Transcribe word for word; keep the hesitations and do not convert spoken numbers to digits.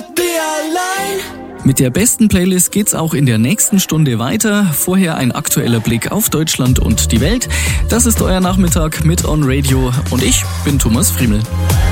mit dir allein. Mit der besten Playlist geht's auch in der nächsten Stunde weiter. Vorher ein aktueller Blick auf Deutschland und die Welt. Das ist euer Nachmittag mit On Radio und ich bin Thomas Friemel.